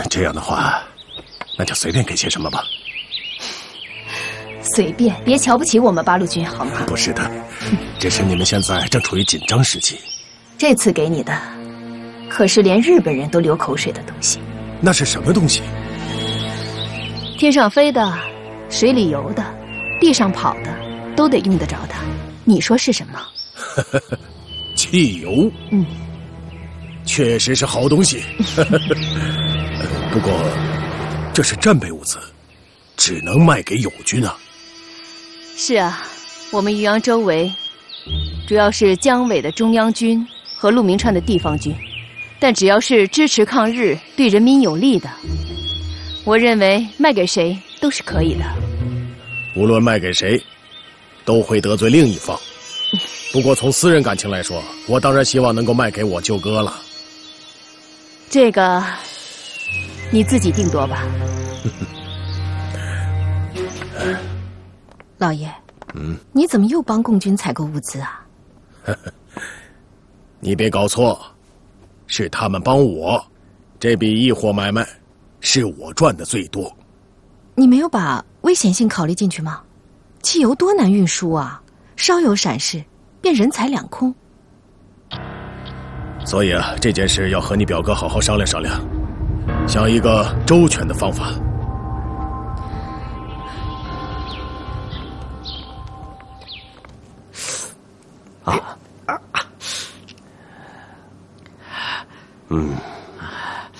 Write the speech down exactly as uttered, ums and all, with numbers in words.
这样的话，那就随便给些什么吧。 随便，别瞧不起我们八路军好吗？ 不是的，只是你们现在正处于紧张时期。 这次给你的，可是连日本人都流口水的东西。 那是什么东西？ 天上飞的，水里游的，地上跑的，都得用得着它。你说是什么？ 汽油。 嗯， 确实是好东西。不过，这是战备物资，只能卖给友军啊。 是啊，我们渔阳周围主要是江伪的中央军和陆明川的地方军，但只要是支持抗日、对人民有利的，我认为卖给谁都是可以的。 无论卖给谁，都会得罪另一方。不过从私人感情来说，我当然希望能够卖给我舅哥了。 这个你自己定夺吧。老爷， 嗯， 你怎么又帮共军采购物资啊？ 你别搞错，是他们帮我，这笔易货买卖是我赚的最多。 你没有把危险性考虑进去吗？汽油多难运输啊，稍有闪失便人财两空。 所以啊，这件事要和你表哥好好商量商量，想一个周全的方法。啊，嗯。